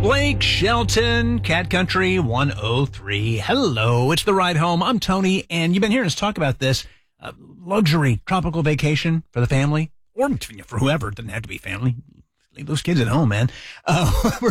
Blake Shelton, Cat Country 103. Hello, it's The Ride Home. I'm Tony, and you've been hearing us talk about this luxury tropical vacation for the family, or for whoever. It doesn't have to be family. Leave those kids at home, man. We're